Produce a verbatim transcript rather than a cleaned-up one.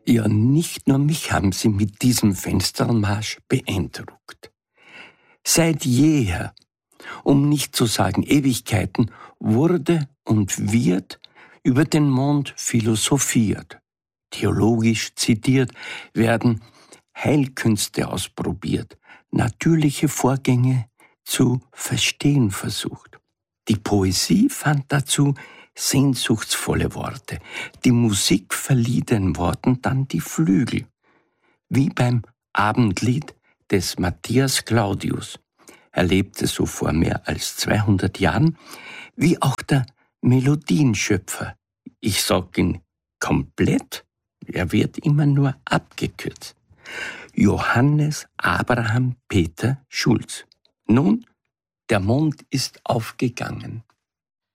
Ja, nicht nur mich haben sie mit diesem Fenstermarsch beeindruckt. Seit jeher, um nicht zu sagen Ewigkeiten, wurde und wird über den Mond philosophiert, theologisch zitiert, werden Heilkünste ausprobiert, natürliche Vorgänge zu verstehen versucht. Die Poesie fand dazu sehnsuchtsvolle Worte. Die Musik verlieh den Worten dann die Flügel, wie beim Abendlied des Matthias Claudius. Er lebte so vor mehr als zweihundert Jahren, wie auch der Melodienschöpfer. Ich sag ihn komplett, er wird immer nur abgekürzt. Johannes Abraham Peter Schulz. Nun, der Mond ist aufgegangen.